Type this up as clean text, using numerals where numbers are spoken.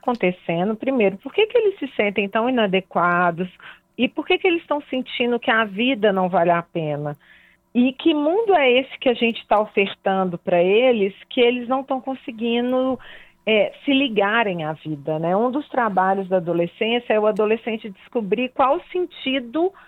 acontecendo? Primeiro, por que que eles se sentem tão inadequados? E por que que eles estão sentindo que a vida não vale a pena? E que mundo é esse que a gente está ofertando para eles, que eles não estão conseguindo se ligarem à vida, né? Um dos trabalhos da adolescência é o adolescente descobrir qual o sentido